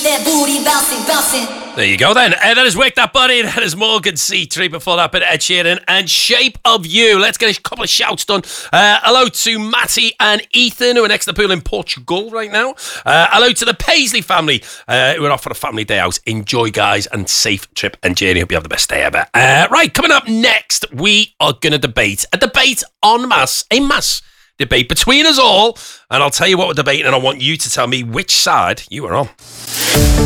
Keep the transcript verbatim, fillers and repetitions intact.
That booty bouncing, bouncing. There you go then. Uh, that is Wake That Body. That is Morgan C three. Before that, bit of Ed Sheeran and Shape of You. Let's get a couple of shouts done. Uh, hello to Matty and Ethan, who are next to the pool in Portugal right now. Uh, hello to the Paisley family, uh, who are off for a family day out. Enjoy, guys, and safe trip and journey. Hope you have the best day ever. Uh, right, coming up next, we are going to debate. A debate en masse. A mass debate between us all. And I'll tell you what we're debating, and I want you to tell me which side you are on.